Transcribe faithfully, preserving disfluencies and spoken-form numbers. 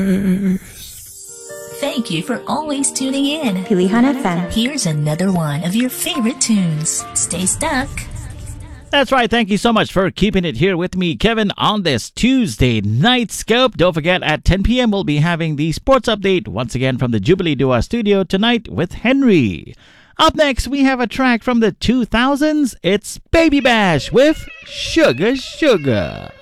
Thank you for always tuning in. Pilihan F M. Here's another one of your favorite tunes. Stay stuck. That's right. Thank you so much for keeping it here with me, Kevin, on this Tuesday night scope. Don't forget, at ten p.m. we'll be having the sports update once again from the Jubilee Dua studio tonight with Henry. Up next, we have a track from the two thousands. It's Baby Bash with Sugar Sugar.